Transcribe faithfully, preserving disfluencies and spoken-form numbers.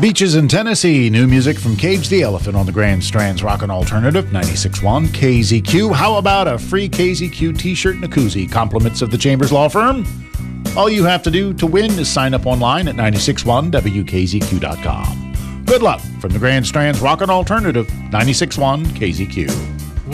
Beaches in Tennessee, new music from Cage the Elephant on the Grand Strand's Rockin' Alternative, ninety-six point one K Z Q. How about a free K Z Q t-shirt and a koozie, compliments of the Chambers Law Firm? All you have to do to win is sign up online at nine six one W K Z Q dot com. Good luck from the Grand Strand's Rockin' Alternative, ninety-six point one K Z Q.